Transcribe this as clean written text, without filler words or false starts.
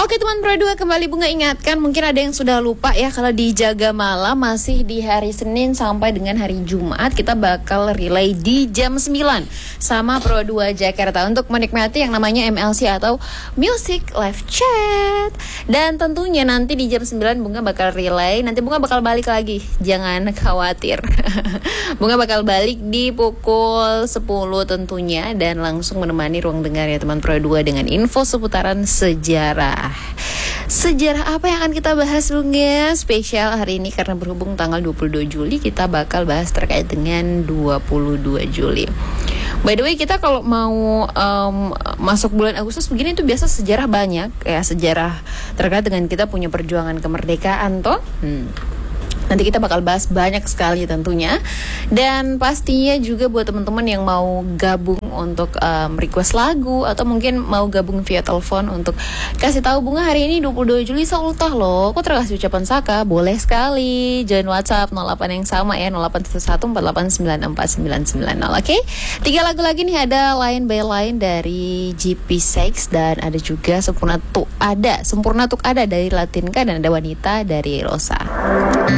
Oke teman Pro 2, kembali Bunga ingatkan, mungkin ada yang sudah lupa ya, kalau di Jaga Malam masih di hari Senin sampai dengan hari Jumat kita bakal relay di jam 9 sama Pro 2 Jakarta untuk menikmati yang namanya MLC atau Music Live Chat. Dan tentunya nanti di jam 9 Bunga bakal relay, nanti Bunga bakal balik lagi, jangan khawatir. Bunga bakal balik di pukul 10 tentunya dan langsung menemani ruang dengar ya teman Pro 2 dengan info seputaran sejarah. Sejarah apa yang akan kita bahas Bunga? Spesial hari ini karena berhubung tanggal 22 Juli kita bakal bahas terkait dengan 22 Juli. By the way, kita kalau mau masuk bulan Agustus begini tuh biasa sejarah banyak ya, sejarah terkait dengan kita punya perjuangan kemerdekaan toh. Nanti kita bakal bahas banyak sekali tentunya. Dan pastinya juga buat teman-teman yang mau gabung untuk request lagu atau mungkin mau gabung via telepon untuk kasih tahu Bunga hari ini 22 Juli ultah loh, aku terkasih ucapan saka, boleh sekali join WhatsApp 08 yang sama ya, 081148949990. Oke, 3 lagu lagi nih, ada Line by Line dari GP6 dan ada juga Sempurna Tuk Ada dari Latinka dan ada Wanita dari Rosa.